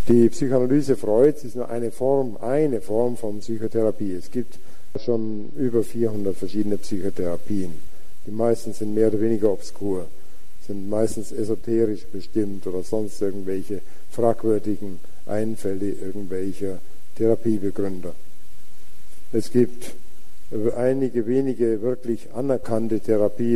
Die Psychoanalyse Freuds ist nur eine Form von Psychotherapie. Es gibt schon über 400 verschiedene Psychotherapien. Die meisten sind mehr oder weniger obskur, sind meistens esoterisch bestimmt oder sonst irgendwelche fragwürdigen Einfälle irgendwelcher Therapiebegründer. Es gibt einige wenige wirklich anerkannte Therapien,